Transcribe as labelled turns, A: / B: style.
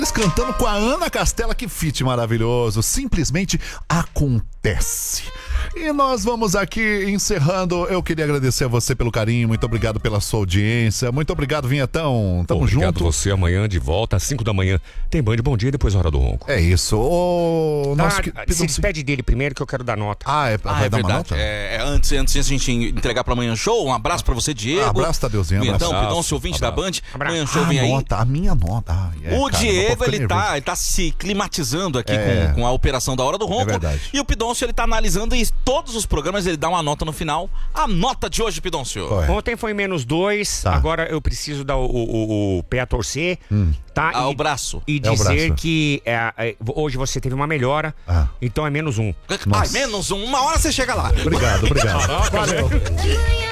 A: Cantando com a Ana Castela, que feat maravilhoso, simplesmente acontece. E nós vamos aqui encerrando. Eu queria agradecer a você pelo carinho, muito obrigado pela sua audiência, muito obrigado, Vinhetão, tamo junto.
B: Obrigado você, amanhã de volta às 5 da manhã tem Band Bom Dia e depois a Hora do Ronco.
A: É isso.
B: Se despede dele primeiro que eu quero dar nota.
A: Vai dar
C: verdade.
A: uma nota?
C: Antes de a gente entregar pra Manhã Show, um abraço pra você, Diego.
A: Abraço, Tadeuzinho.
C: Então, Pidoncio, ouvinte da Band. Manhã Show vem aí.
A: A minha nota.
C: O Diego, ele tá se climatizando aqui com a operação da Hora do Ronco.
A: É verdade.
C: E o Pidoncio, ele tá analisando e todos os programas ele dá uma nota no final. A nota de hoje, Pidoncio.
B: Ontem foi -2, agora eu preciso dar o pé a torcer, tá?
C: O braço.
B: E dizer que hoje você teve uma melhora, então é -1.
C: -1. Uma hora você chega lá.
A: Obrigado. Valeu.